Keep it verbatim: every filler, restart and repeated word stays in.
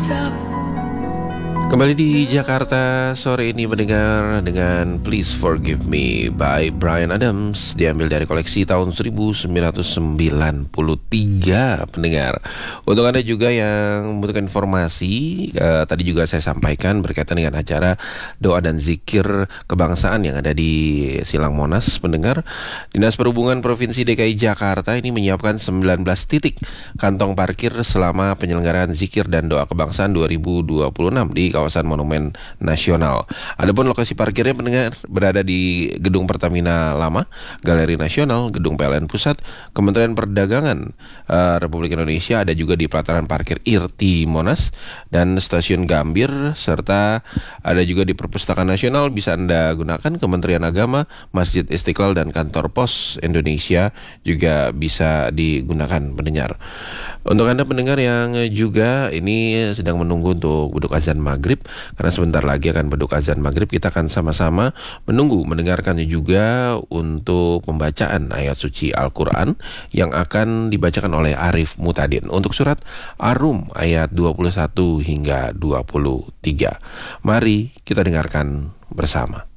Kembali di Jakarta sore ini mendengar dengan Please Forgive Me by Bryan Adams, diambil dari koleksi tahun seribu sembilan ratus sembilan puluh tiga pendengar. Untuk Anda juga yang membutuhkan informasi, eh, tadi juga saya sampaikan berkaitan dengan acara doa dan zikir kebangsaan yang ada di Silang Monas pendengar. Dinas Perhubungan Provinsi D K I Jakarta ini menyiapkan sembilan belas titik kantong parkir selama penyelenggaraan zikir dan doa kebangsaan dua ribu dua puluh enam di kawasan Monumen Nasional. Adapun lokasi parkirnya pendengar berada di Gedung Pertamina Lama, Galeri Nasional, Gedung P L N Pusat, Kementerian Perdagangan uh, Republik Indonesia, ada juga di pelataran parkir Irti Monas dan Stasiun Gambir, serta ada juga di Perpustakaan Nasional. Bisa Anda gunakan Kementerian Agama, Masjid Istiqlal dan Kantor Pos Indonesia juga bisa digunakan pendengar. Untuk Anda pendengar yang juga ini sedang menunggu untuk beduk azan maghrib, karena sebentar lagi akan beduk azan maghrib, kita akan sama-sama menunggu mendengarkan juga untuk pembacaan ayat suci Al-Quran yang akan dibacakan oleh Arif Mutadin untuk surat Ar-Rum ayat dua puluh satu hingga dua puluh tiga. Mari kita dengarkan bersama.